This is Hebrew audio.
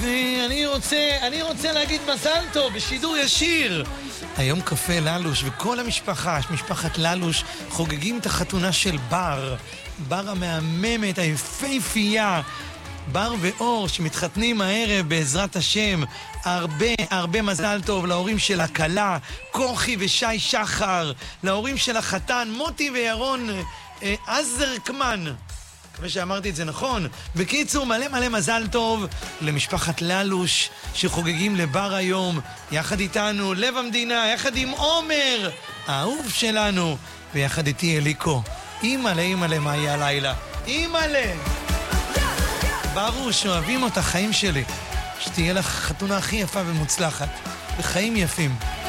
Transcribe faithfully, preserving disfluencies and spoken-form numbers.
ואני רוצה, אני רוצה להגיד מזל טוב בשידור ישיר. היום קפה ללוש וכל המשפחה, משפחת ללוש, חוגגים את החתונה של בר. בר המהממת, היפהפייה. בר ואור שמתחתנים הערב בעזרת השם. הרבה הרבה מזל טוב להורים של הכלה, כוכי ושי שחר, להורים של החתן, מוטי וירון אה, אזרקמן. מקווה שאמרתי את זה נכון. בקיצור, מלא מלא מזל טוב למשפחת ללוש שחוגגים לבר היום, יחד איתנו, לב המדינה, יחד עם עומר, האהוב שלנו, ויחד איתי אליקו. אימא'לה, אימא'לה, מה יהיה הלילה? אימא'לה! ברוש, אוהבים אותך, חיים שלי. שתהיה לך חתונה הכי יפה ומוצלחת. וחיים יפים.